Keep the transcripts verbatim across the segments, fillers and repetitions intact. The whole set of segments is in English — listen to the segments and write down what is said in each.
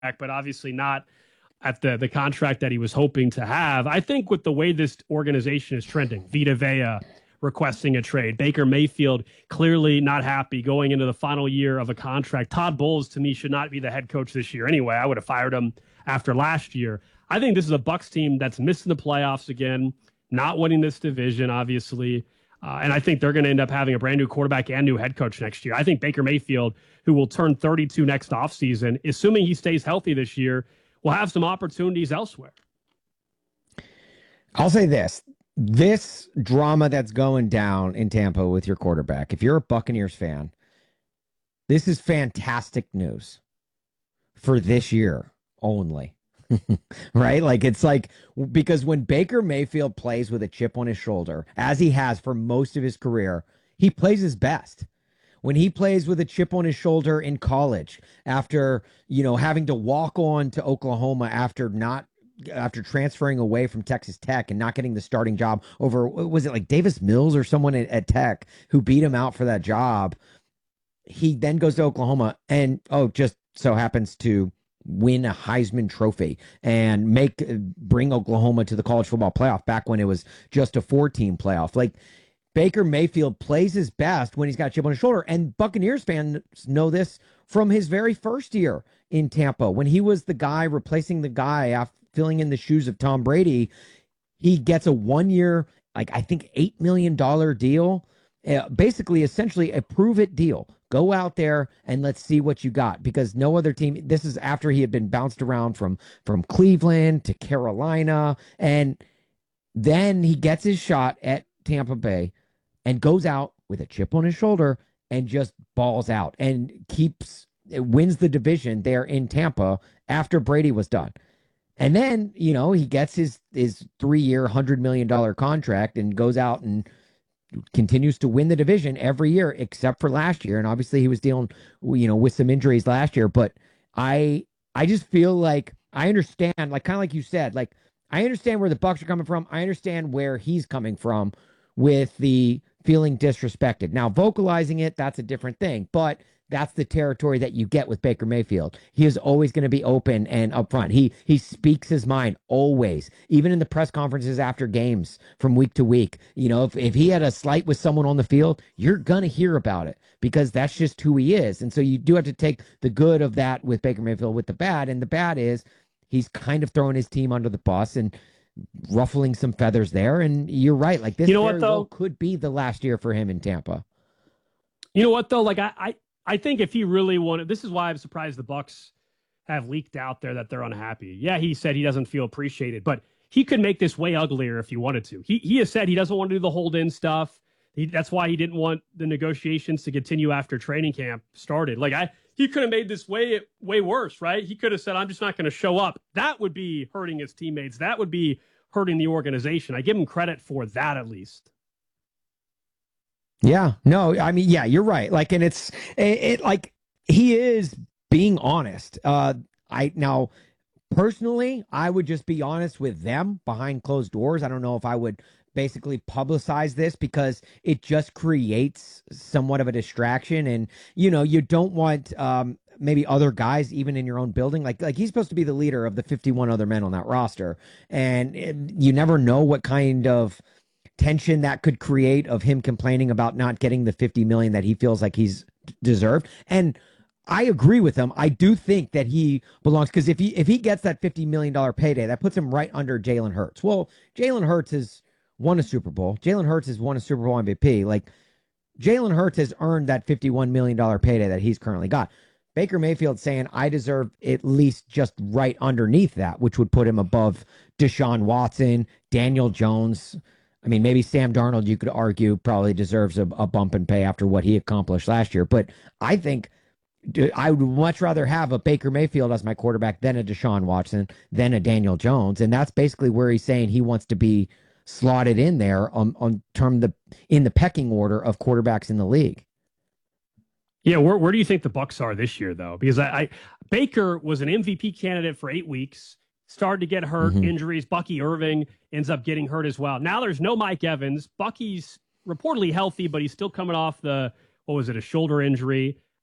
but obviously not at the the contract that he was hoping to have. I think with the way this organization is trending, Vita Vea requesting a trade, Baker Mayfield clearly not happy going into the final year of a contract. Todd Bowles, to me, should not be the head coach this year anyway. I would have fired him after last year. I think this is a Bucs team that's missing the playoffs again, not winning this division, obviously. Uh, and I think they're going to end up having a brand new quarterback and new head coach next year. I think Baker Mayfield, who will turn thirty-two next offseason, assuming he stays healthy this year, will have some opportunities elsewhere. I'll say this. This drama that's going down in Tampa with your quarterback, if you're a Buccaneers fan, this is fantastic news for this year only. Right? Like, it's like, because when Baker Mayfield plays with a chip on his shoulder, as he has for most of his career, he plays his best. When he plays with a chip on his shoulder in college, after, you know, having to walk on to Oklahoma after not, after transferring away from Texas Tech and not getting the starting job over, was it like Davis Mills or someone at, at Tech who beat him out for that job? He then goes to Oklahoma and, oh, just so happens to win a Heisman Trophy and make bring Oklahoma to the college football playoff back when it was just a four-team playoff. Like, Baker Mayfield plays his best when he's got a chip on his shoulder, and Buccaneers fans know this from his very first year in Tampa when he was the guy replacing the guy after filling in the shoes of Tom Brady. He gets a one-year, like I think eight million dollars deal, uh, basically essentially a prove-it deal. Go out there and let's see what you got, because no other team, this is after he had been bounced around from, from Cleveland to Carolina. And then he gets his shot at Tampa Bay and goes out with a chip on his shoulder and just balls out and keeps, wins the division there in Tampa after Brady was done. And then, you know, he gets his, his three-year, one hundred million dollars contract and goes out and continues to win the division every year except for last year. And obviously he was dealing, you know, with some injuries last year. But I I just feel like I understand, like kind of like you said, like I understand where the Bucs are coming from. I understand where he's coming from with the feeling disrespected. Now, vocalizing it, that's a different thing. But that's the territory that you get with Baker Mayfield. He is always going to be open and upfront. He he speaks his mind always, even in the press conferences after games from week to week. You know, if, if he had a slight with someone on the field, you're going to hear about it because that's just who he is. And so you do have to take the good of that with Baker Mayfield with the bad. And the bad is he's kind of throwing his team under the bus and ruffling some feathers there. And you're right. Like this you know very what, though? well could be the last year for him in Tampa. You know what, though? Like I... I... I think if he really wanted, this is why I'm surprised the Bucs have leaked out there that they're unhappy. Yeah, he said he doesn't feel appreciated, but he could make this way uglier if he wanted to. He he has said he doesn't want to do the hold-in stuff. He, that's why he didn't want the negotiations to continue after training camp started. Like I, he could have made this way way worse, right? He could have said, "I'm just not going to show up." That would be hurting his teammates. That would be hurting the organization. I give him credit for that at least. Yeah, no, I mean, yeah, you're right. Like, and it's it, it like he is being honest. Uh, I now personally, I would just be honest with them behind closed doors. I don't know if I would basically publicize this because it just creates somewhat of a distraction, and you know, you don't want um maybe other guys even in your own building. Like like he's supposed to be the leader of the fifty-one other men on that roster, and it, you never know what kind of tension that could create of him complaining about not getting the fifty million that he feels like he's deserved. And I agree with him. I do think that he belongs, because if he if he gets that fifty million dollars payday, that puts him right under Jalen Hurts. Well, Jalen Hurts has won a Super Bowl. Jalen Hurts has won a Super Bowl M V P. Like, Jalen Hurts has earned that fifty-one million dollars payday that he's currently got. Baker Mayfield saying, I deserve at least just right underneath that, which would put him above Deshaun Watson, Daniel Jones. I mean, maybe Sam Darnold, you could argue, probably deserves a, a bump in pay after what he accomplished last year. But I think I would much rather have a Baker Mayfield as my quarterback than a Deshaun Watson, than a Daniel Jones. And that's basically where he's saying he wants to be slotted in there on, on term the in the pecking order of quarterbacks in the league. Yeah, where where do you think the Bucs are this year, though? Because I, I Baker was an M V P candidate for eight weeks. Started to get hurt, mm-hmm. injuries. Bucky Irving ends up getting hurt as well. Now there's no Mike Evans. Bucky's reportedly healthy, but he's still coming off the, what was it, a shoulder injury.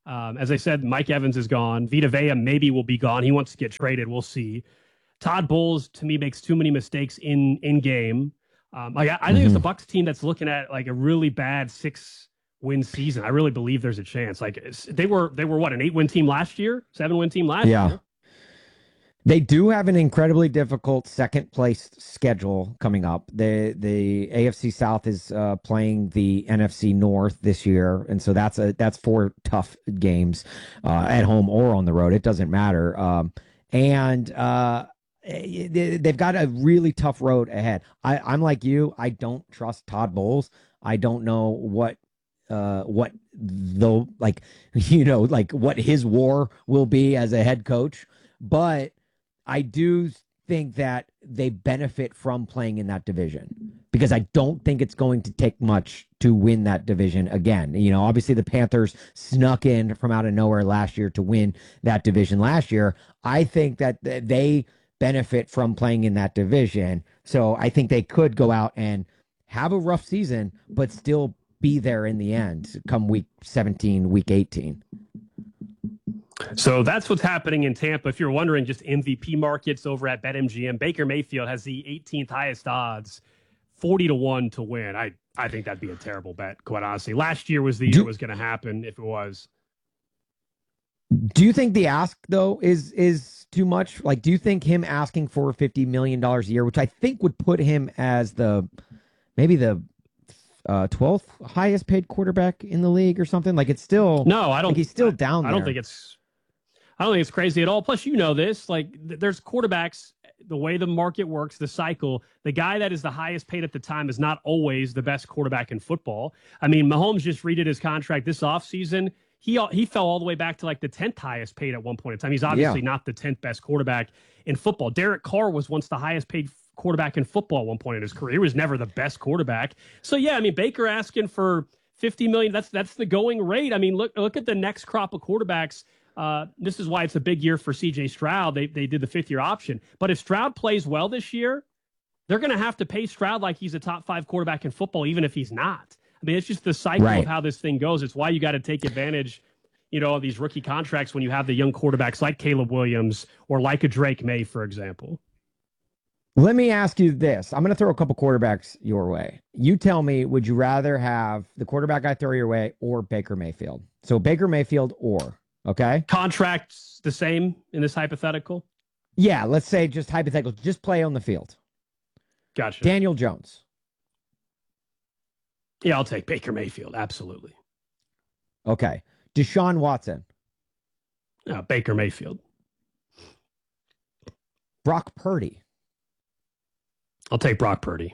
Um, as I said, Mike Evans is gone. Vita Vea maybe will be gone. He wants to get traded. We'll see. Todd Bowles, to me, makes too many mistakes in in game. Um, like I, I think mm-hmm. it's a Bucs team that's looking at like a really bad six win season. I really believe there's a chance. Like they were they were what, an eight win team last year, seven win team last yeah. year. They do have an incredibly difficult second place schedule coming up. The the A F C South is uh, playing the N F C North this year, and so that's a that's four tough games uh, at home or on the road. It doesn't matter. Um, and uh, they've got a really tough road ahead. I, I'm like you. I don't trust Todd Bowles. I don't know what uh what though like you know like what his war will be as a head coach, but I do think that they benefit from playing in that division because I don't think it's going to take much to win that division again. You know, obviously the Panthers snuck in from out of nowhere last year to win that division last year. I think that they benefit from playing in that division. So I think they could go out and have a rough season, but still be there in the end come week seventeen, week eighteen. So that's what's happening in Tampa. If you're wondering, just M V P markets over at BetMGM, Baker Mayfield has the eighteenth highest odds, forty to one to win. I, I think that'd be a terrible bet, quite honestly. Last year was the year do, it was going to happen if it was. Do you think the ask, though, is is too much? Like, do you think him asking for fifty million dollars a year, which I think would put him as the maybe the Uh, twelfth highest paid quarterback in the league or something? Like it's still no, I don't. Like he's still I, down. I there. don't think it's. I don't think it's crazy at all. Plus, you know this. Like, th- there's quarterbacks. The way the market works, the cycle. The guy that is the highest paid at the time is not always the best quarterback in football. I mean, Mahomes just redid his contract this offseason. He he fell all the way back to like the tenth highest paid at one point in time. He's obviously yeah. not the tenth best quarterback in football. Derek Carr was once the highest paid quarterback in football at one point in his career. He was never the best quarterback. So yeah, I mean, Baker asking for fifty million dollars, that's that's the going rate. I mean, look look at the next crop of quarterbacks. Uh, this is why it's a big year for C J Stroud. They they did the fifth year option. But if Stroud plays well this year, they're going to have to pay Stroud like he's a top five quarterback in football, even if he's not. I mean, it's just the cycle right. of how this thing goes. It's why you got to take advantage, you know, of these rookie contracts when you have the young quarterbacks like Caleb Williams or like a Drake May, for example. Let me ask you this. I'm going to throw a couple quarterbacks your way. You tell me, would you rather have the quarterback I throw your way or Baker Mayfield? So Baker Mayfield or, okay? Contracts the same in this hypothetical? Yeah, let's say just hypothetical. Just play on the field. Gotcha. Daniel Jones. Yeah, I'll take Baker Mayfield. Absolutely. Okay. Deshaun Watson. No, Baker Mayfield. Brock Purdy. I'll take Brock Purdy.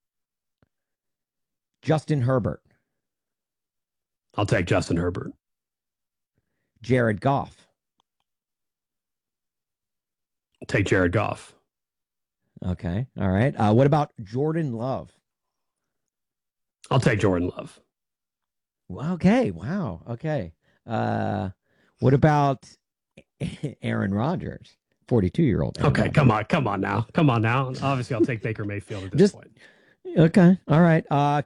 Justin Herbert. I'll take Justin Herbert. Jared Goff. I'll take Jared Goff. Okay. All right. Uh, what about Jordan Love? I'll take Jordan Love. Okay. Wow. Okay. Uh, what about Aaron Rodgers? forty-two-year-old. Okay, Rodgers. come on. Come on now. Come on now. Obviously, I'll take Baker Mayfield at this Just, point. Okay. All right. Uh,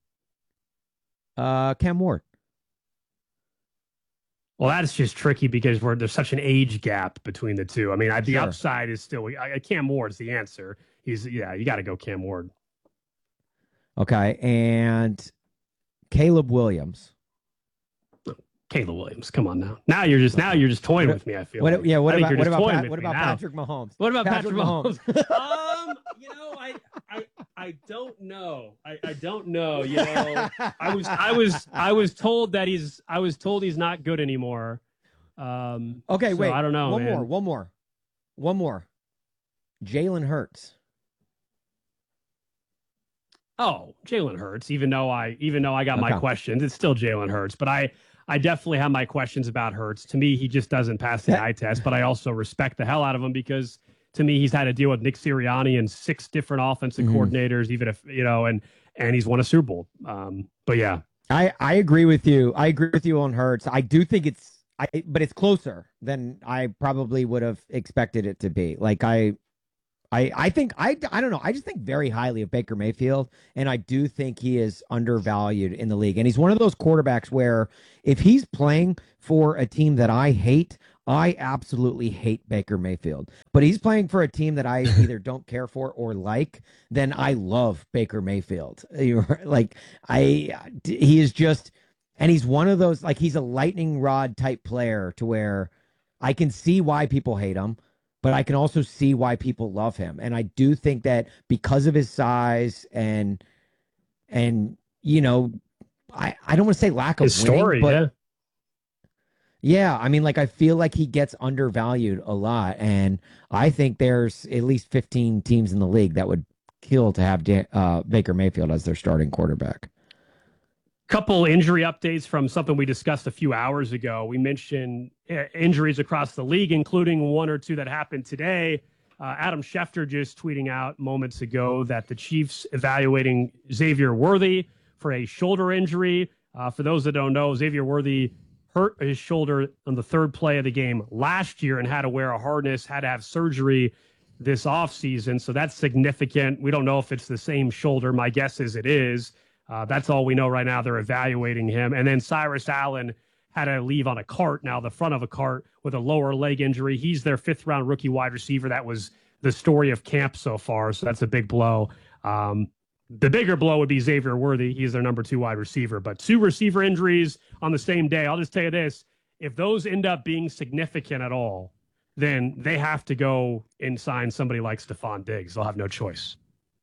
uh, Cam Ward. Well, that's just tricky because we're, there's such an age gap between the two. I mean, I, the sure. upside is still I, Cam Ward is the answer. He's yeah, you got to go Cam Ward. Okay, and Caleb Williams. Caleb Williams, come on now. Now you're just now you're just toying with me. I feel. What, like. Yeah. What I about what about, Pat, what about Patrick Mahomes? What about Patrick, Patrick Mahomes? Mahomes? um, you know, I, I I don't know. I, I don't know. You know, I was I was I was told that he's I was told he's not good anymore. Um. Okay. So wait. I don't know. One man. more. One more. One more. Jalen Hurts. Oh, Jalen Hurts. Even though I even though I got okay. my questions, it's still Jalen Hurts. But I. I definitely have my questions about Hurts. To me, he just doesn't pass the eye test, but I also respect the hell out of him because to me, he's had to deal with Nick Sirianni and six different offensive mm-hmm. coordinators, even if, you know, and, and he's won a Super Bowl. Um, but yeah. I, I agree with you. I agree with you on Hurts. I do think it's, I, but it's closer than I probably would have expected it to be. Like I, I, I think I I don't know. I just think very highly of Baker Mayfield, and I do think he is undervalued in the league. And he's one of those quarterbacks where if he's playing for a team that I hate, I absolutely hate Baker Mayfield. But he's playing for a team that I either don't care for or like, then I love Baker Mayfield. Like I he is just, and he's one of those, like he's a lightning rod type player to where I can see why people hate him, but I can also see why people love him. And I do think that because of his size and, and, you know, I, I don't want to say lack of his winning, story, but yeah. Yeah, I mean, like, I feel like he gets undervalued a lot. And I think there's at least fifteen teams in the league that would kill to have uh, Baker Mayfield as their starting quarterback. Couple injury updates from something we discussed a few hours ago. We mentioned uh, injuries across the league, including one or two that happened today. Uh, Adam Schefter just tweeting out moments ago that the Chiefs evaluating Xavier Worthy for a shoulder injury. Uh, for those that don't know, Xavier Worthy hurt his shoulder on the third play of the game last year and had to wear a harness, had to have surgery this offseason. So that's significant. We don't know if it's the same shoulder. My guess is it is. Uh, that's all we know right now. They're evaluating him. And then Cyrus Allen had to leave on a cart, now the front of a cart, with a lower leg injury. He's their fifth round rookie wide receiver. That was the story of camp so far. So that's a big blow. Um, The bigger blow would be Xavier Worthy. He's their number two wide receiver. But two receiver injuries on the same day. I'll just tell you this. If those end up being significant at all, then they have to go and sign somebody like Stephon Diggs. They'll have no choice.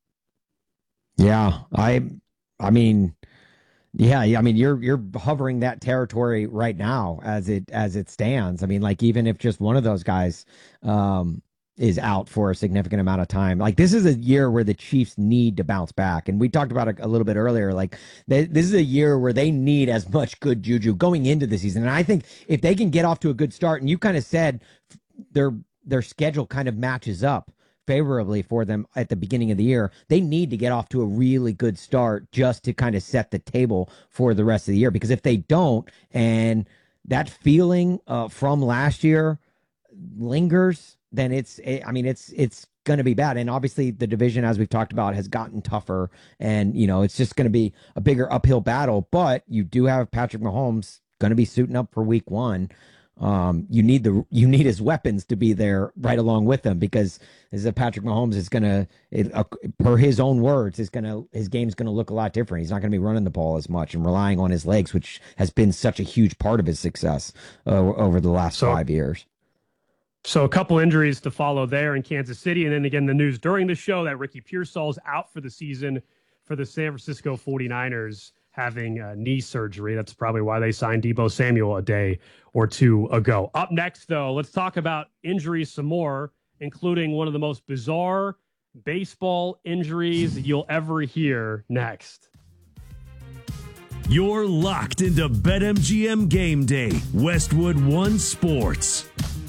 Yeah, I I mean, yeah, I mean, you're you're hovering that territory right now as it as it stands. I mean, like, even if just one of those guys um is out for a significant amount of time. Like, this is a year where the Chiefs need to bounce back. And we talked about it a little bit earlier. Like, they, this is a year where they need as much good juju going into the season. And I think if they can get off to a good start, and you kind of said their, their schedule kind of matches up favorably for them at the beginning of the year, they need to get off to a really good start just to kind of set the table for the rest of the year. Because if they don't, and that feeling uh, from last year lingers, then it's, I mean, it's, it's going to be bad. And obviously the division, as we've talked about, has gotten tougher, and, you know, it's just going to be a bigger uphill battle, but you do have Patrick Mahomes going to be suiting up for week one. Um, you need the, you need his weapons to be there right along with him, because as a Patrick Mahomes is going to, uh, per his own words, is going to, his game's going to look a lot different. He's not going to be running the ball as much and relying on his legs, which has been such a huge part of his success uh, over the last so- five years. So a couple injuries to follow there in Kansas City. And then again, the news during the show that Ricky Pearsall's out for the season for the San Francisco forty-niners, having uh, knee surgery. That's probably why they signed Deebo Samuel a day or two ago. Up next, though, let's talk about injuries some more, including one of the most bizarre baseball injuries you'll ever hear next. You're locked into BetMGM Game Day, Westwood One Sports.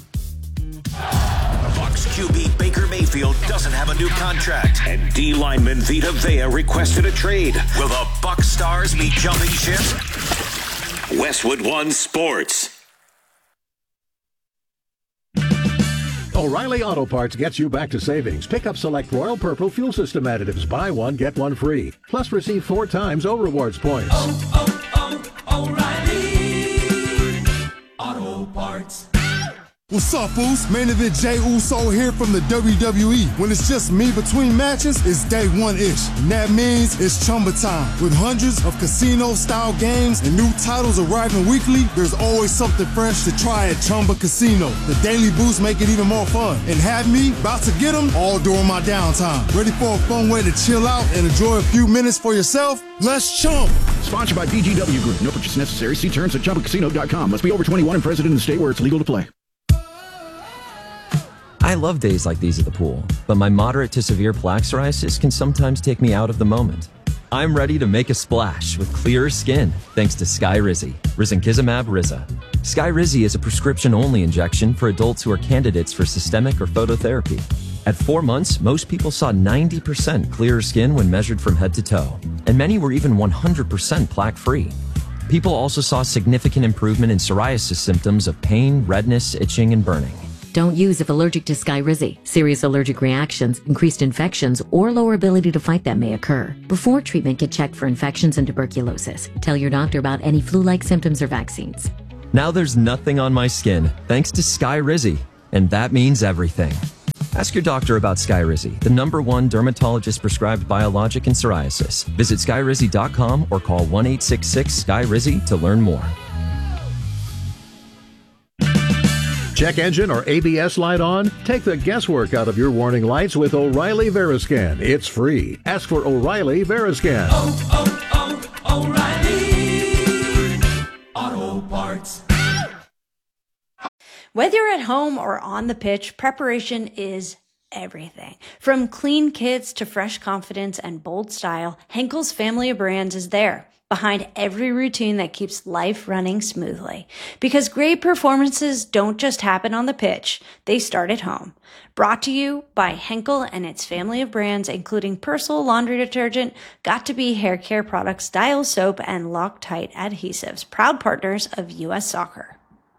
Bucs Q B Baker Mayfield doesn't have a new contract, and D lineman Vita Vea requested a trade. Will the Bucs stars be jumping ship? Westwood One Sports. O'Reilly Auto Parts gets you back to savings. Pick up select Royal Purple fuel system additives. Buy one, get one free. Plus, receive four times O Rewards points. Oh, oh, oh, O'Reilly Auto Parts. What's up, Foos? Main event Jey Uso here from the W W E. When it's just me between matches, it's day one-ish. And that means it's Chumba time. With hundreds of casino-style games and new titles arriving weekly, there's always something fresh to try at Chumba Casino. The daily boosts make it even more fun. And have me about to get them all during my downtime. Ready for a fun way to chill out and enjoy a few minutes for yourself? Let's chump. Sponsored by B G W Group. No purchase necessary. See terms at chumba casino dot com. Must be over twenty-one and present in the state where it's legal to play. I love days like these at the pool, but my moderate to severe plaque psoriasis can sometimes take me out of the moment. I'm ready to make a splash with clearer skin thanks to Skyrizi, risankizumab Riza. Skyrizi is a prescription-only injection for adults who are candidates for systemic or phototherapy. At four months, most people saw ninety percent clearer skin when measured from head to toe, and many were even one hundred percent plaque-free. People also saw significant improvement in psoriasis symptoms of pain, redness, itching, and burning. Don't use if allergic to Skyrizi. Serious allergic reactions, increased infections, or lower ability to fight them may occur. Before treatment, get checked for infections and tuberculosis. Tell your doctor about any flu-like symptoms or vaccines. Now there's nothing on my skin thanks to Skyrizi, and that means everything. Ask your doctor about Skyrizi, the number one dermatologist-prescribed biologic in psoriasis. Visit skyrizi dot com or call one eight six six S K Y R I Z I to learn more. Check engine or A B S light on? Take the guesswork out of your warning lights with O'Reilly Veriscan. It's free. Ask for O'Reilly Veriscan. Oh, oh, oh, O'Reilly Auto Parts. Whether you're at home or on the pitch, preparation is everything. From clean kits to fresh confidence and bold style, Henkel's family of brands is there, behind every routine that keeps life running smoothly. Because great performances don't just happen on the pitch, they start at home. Brought to you by Henkel and its family of brands, including Persil laundry detergent, Got2b hair care products, Dial soap, and Loctite adhesives, proud partners of U S Soccer.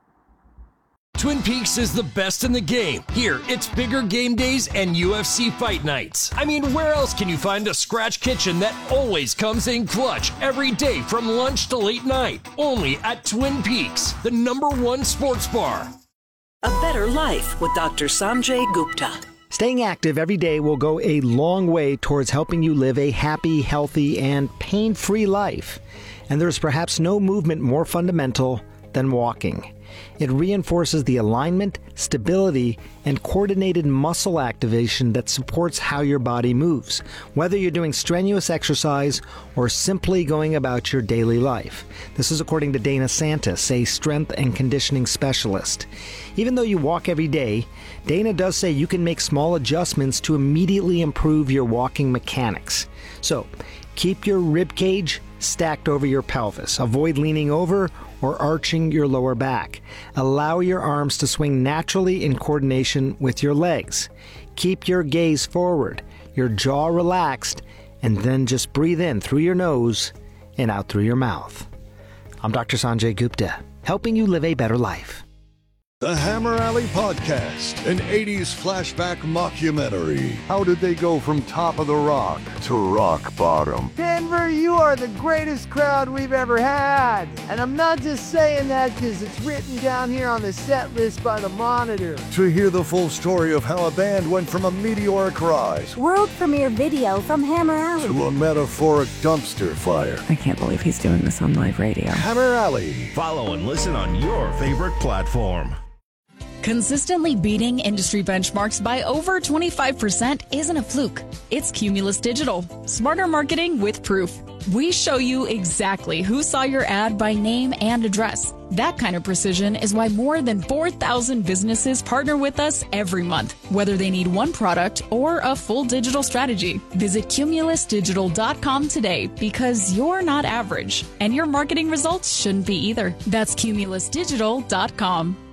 Twin Peaks is the best in the game. Here, it's bigger game days and U F C fight nights. I mean, where else can you find a scratch kitchen that always comes in clutch every day from lunch to late night? Only at Twin Peaks, the number one sports bar. A better life with Doctor Sanjay Gupta. Staying active every day will go a long way towards helping you live a happy, healthy, and pain-free life. And there's perhaps no movement more fundamental than walking. It reinforces the alignment, stability, and coordinated muscle activation that supports how your body moves, whether you're doing strenuous exercise or simply going about your daily life. This is according to Dana Santis, a strength and conditioning specialist. Even though you walk every day, Dana does say you can make small adjustments to immediately improve your walking mechanics. So, keep your rib cage stacked over your pelvis. Avoid leaning over or arching your lower back. Allow your arms to swing naturally in coordination with your legs. Keep your gaze forward, your jaw relaxed, and then just breathe in through your nose and out through your mouth. I'm Doctor Sanjay Gupta, helping you live a better life. The Hammer Alley Podcast, an eighties flashback mockumentary. How did they go from top of the rock to rock bottom? Denver, you are the greatest crowd we've ever had. And I'm not just saying that because it's written down here on the set list by the Monitor. To hear the full story of how a band went from a meteoric rise, world premiere video from Hammer Alley, to a metaphoric dumpster fire. I can't believe he's doing this on live radio. Hammer Alley. Follow and listen on your favorite platform. Consistently beating industry benchmarks by over twenty-five percent isn't a fluke. It's Cumulus Digital. Smarter marketing with proof. We show you exactly who saw your ad by name and address. That kind of precision is why more than four thousand businesses partner with us every month, whether they need one product or a full digital strategy. Visit cumulus digital dot com today because you're not average, and your marketing results shouldn't be either. That's cumulus digital dot com.